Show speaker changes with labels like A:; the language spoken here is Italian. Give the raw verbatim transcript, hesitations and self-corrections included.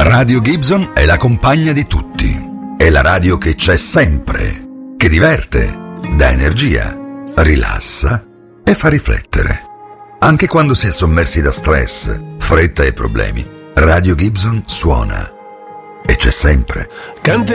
A: Radio Gibson è la compagna di tutti. È la radio che c'è sempre, che diverte, dà energia, rilassa e fa riflettere. Anche quando si è sommersi da stress, fretta e problemi, Radio Gibson suona. E c'è sempre.
B: Cante